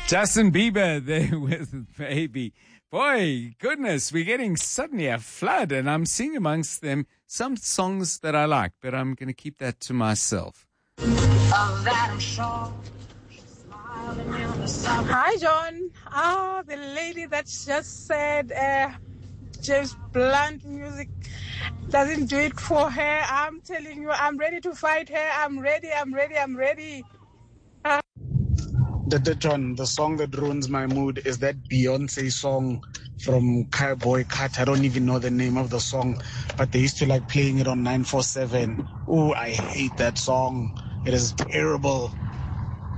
Justin Bieber there with Baby. Boy, goodness, we're getting suddenly a flood, and I'm seeing amongst them some songs that I like, but I'm going to keep that to myself. Hi, John. The lady that just said James Blunt music doesn't do it for her. I'm telling you, I'm ready to fight her. I'm ready. John, the song that ruins my mood is that Beyonce song from Cowboy Cut. I don't even know the name of the song, but they used to like playing it on 947. Oh, I hate that song. It is terrible.